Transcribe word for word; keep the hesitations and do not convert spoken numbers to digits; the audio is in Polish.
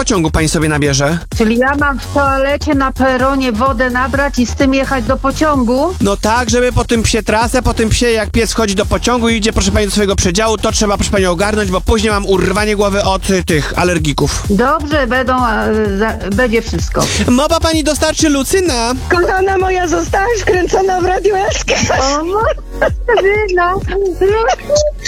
pociągu pani sobie nabierze. Czyli ja mam w toalecie na peronie wodę nabrać i z tym jechać do pociągu? No tak, żeby po tym psie trasę, po tym psie jak pies wchodzi do pociągu i idzie, proszę pani, do swojego przedziału, to trzeba, proszę pani, ogarnąć, bo później mam urwanie głowy od y, tych alergików. Dobrze, będą, e, za, będzie wszystko. Mowa pani dostarczy Lucyna. Kochana moja, zostałaś wkręcona w Radio S K. O, no, no.